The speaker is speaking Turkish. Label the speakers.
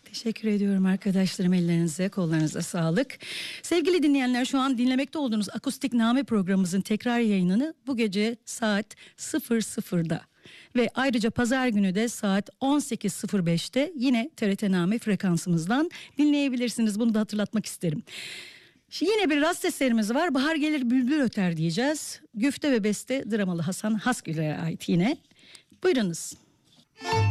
Speaker 1: Teşekkür ediyorum arkadaşlarım, ellerinize kollarınıza sağlık. Sevgili dinleyenler, şu an dinlemekte olduğunuz Akustik Name programımızın tekrar yayınını bu gece saat 00'da ve ayrıca pazar günü de saat 18.05'te yine TRT Name frekansımızdan dinleyebilirsiniz. Bunu da hatırlatmak isterim. Şimdi yine bir rast eserimiz var. Bahar gelir bülbül öter diyeceğiz. Güfte ve beste dramalı Hasan Hasgül'e ait yine. Buyurunuz.